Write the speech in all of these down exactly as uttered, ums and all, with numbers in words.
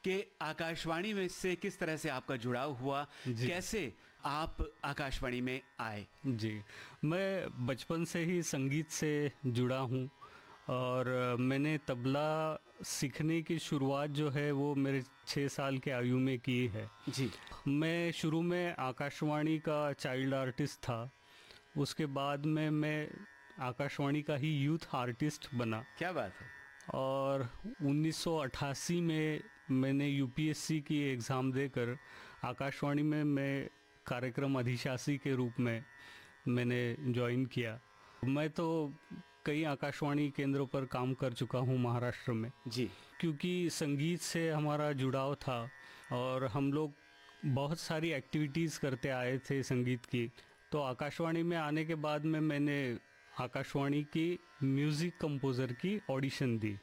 कि आकाशवाणी में से किस तरह से आपका जुड़ाव हुआ, कैसे आप आकाशवाणी में आए? जी, मैं बचपन से ही संगीत से जुड़ा हूँ और मैंने तबला सीखने की शुरुआत जो है वो मेरे छः साल के आयु में की है। जी। मैं शुरू में आकाशवाणी का चाइल्ड आर्टिस्ट था, उसके बाद में मैं आकाशवाणी का ही यूथ आर्टिस्ट बना। क्या बात है। और उन्नीस सौ अट्ठासी में मैंने यूपीएससी की एग्ज़ाम देकर आकाशवाणी में मैं कार्यक्रम अधिशासी के रूप में मैंने ज्वाइन किया। मैं तो कई आकाशवाणी केंद्रों पर काम कर चुका हूँ महाराष्ट्र में। जी। क्योंकि संगीत से हमारा जुड़ाव था और हम लोग बहुत सारी एक्टिविटीज़ करते आए थे संगीत की। तो आकाशवाणी में आने के बाद में मैंने आकाशवाणी की म्यूज़िक कंपोज़र की ऑडिशन दी।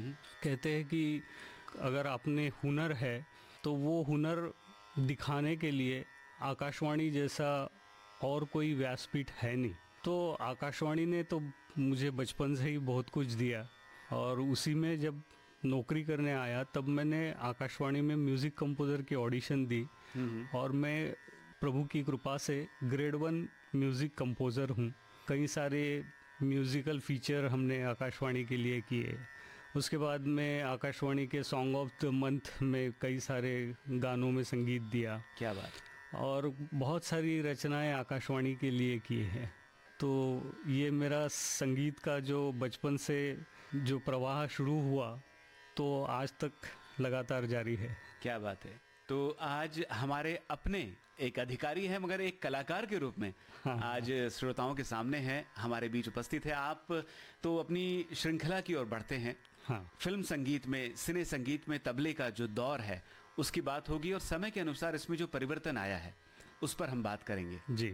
कहते हैं कि अगर आपने हुनर है तो वो हुनर दिखाने के लिए आकाशवाणी जैसा और कोई व्यासपीठ है नहीं। तो आकाशवाणी ने तो मुझे बचपन से ही बहुत कुछ दिया और उसी में जब नौकरी करने आया तब मैंने आकाशवाणी में म्यूज़िक कंपोज़र की ऑडिशन दी और मैं प्रभु की कृपा से ग्रेड वन म्यूज़िक कंपोज़र हूँ। कई सारे म्यूज़िकल फीचर हमने आकाशवाणी के लिए किए। उसके बाद में आकाशवाणी के सॉन्ग ऑफ द मंथ में कई सारे गानों में संगीत दिया। क्या बात। और बहुत सारी रचनाएं आकाशवाणी के लिए की हैं। तो ये मेरा संगीत का जो बचपन से जो प्रवाह शुरू हुआ तो आज तक लगातार जारी है। क्या बात है। तो आज हमारे अपने एक अधिकारी हैं मगर एक कलाकार के रूप में हाँ, आज श्रोताओं के सामने हैं, हमारे बीच उपस्थित है। आप तो अपनी श्रृंखला की ओर बढ़ते हैं। हाँ। फिल्म संगीत में, सिने संगीत में तबले का जो दौर है उसकी बात होगी और समय के अनुसार इसमें जो परिवर्तन आया है उस पर हम बात करेंगे। जी।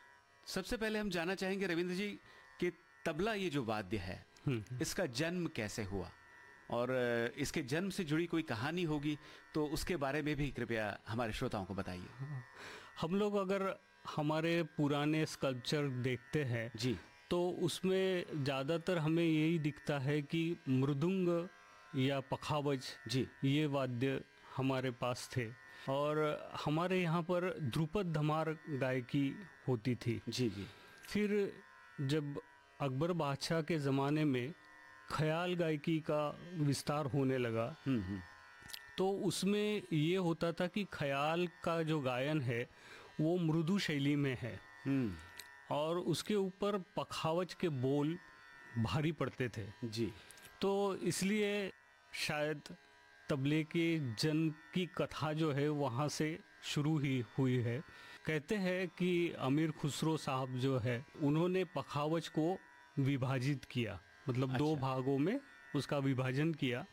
सबसे पहले हम जानना चाहेंगे रविंद्र जी कि तबला ये जो वाद्य है इसका जन्म कैसे हुआ और इसके जन्म से जुड़ी कोई कहानी होगी तो उसके बारे में भी कृपया हमारे श्रोताओं को बताइए। हम लोग अगर हमारे पुराने स्कल्पचर देखते हैं जी तो उसमें ज़्यादातर हमें यही दिखता है कि मृदुंग या पखावज जी ये वाद्य हमारे पास थे और हमारे यहाँ पर ध्रुपद धमार गायकी होती थी। जी जी। फिर जब अकबर बादशाह के ज़माने में ख्याल गायकी का विस्तार होने लगा तो उसमें ये होता था कि ख्याल का जो गायन है वो मृदु शैली में है और उसके ऊपर पखावज के बोल भारी पड़ते थे। जी। तो इसलिए शायद तबले के जन्म की कथा जो है वहाँ से शुरू ही हुई है। कहते हैं कि अमीर खुसरो साहब जो है उन्होंने पखावज को विभाजित किया, मतलब अच्छा। दो भागों में उसका विभाजन किया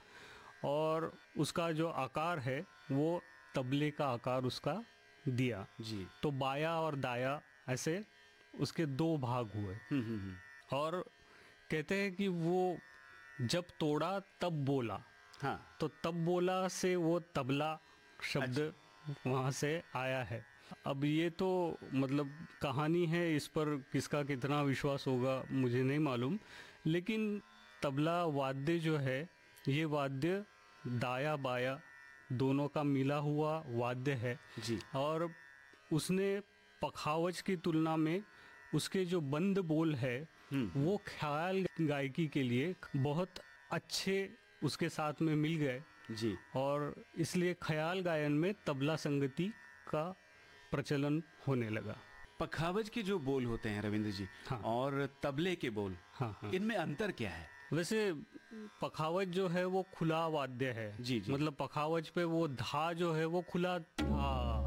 और उसका जो आकार है वो तबले का आकार उसका दिया। जी। तो बाया और दाया ऐसे उसके दो भाग हुए। और कहते हैं कि वो जब तोड़ा तब बोला। हाँ। तो तब बोला से वो तबला शब्द अच्छा। वहाँ से आया है। अब ये तो मतलब कहानी है, इस पर किसका कितना विश्वास होगा मुझे नहीं मालूम, लेकिन तबला वाद्य जो है ये वाद्य दाया बाया दोनों का मिला हुआ वाद्य है। जी। और उसने पखावज की तुलना में उसके जो बंद बोल है वो ख्याल गायकी के लिए बहुत अच्छे उसके साथ में मिल गए। जी। और इसलिए ख्याल गायन में तबला संगति का प्रचलन होने लगा। पखावज के जो बोल होते हैं रविंद्र जी हाँ। और तबले के बोल हाँ, हाँ। इनमें अंतर क्या है? वैसे पखावज जो है वो खुला वाद्य है। जी जी। मतलब पखावज पे वो धा जो है वो खुला धा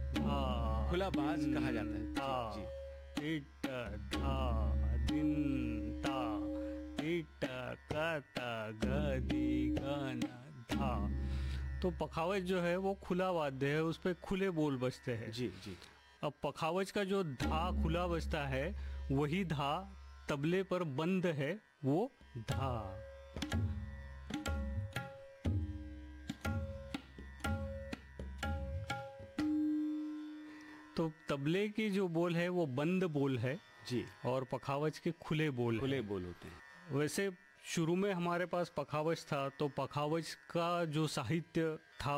धा खुला बाज कहा जाता है। धा जी। टिट धा दिन ता टिट कता गदी गना धा। तो पखावज जो है वो खुला वाद्य है, उस पे खुले बोल बजते हैं। जी जी। अब पखावज का जो धा खुला बजता है वही धा तबले पर बंद है, वो धा। तो तबले की जो बोल है वो बंद बोल है जी और पखावज के खुले बोल खुले है। बोल होते हैं। वैसे शुरू में हमारे पास पखावज था तो पखावज का जो साहित्य था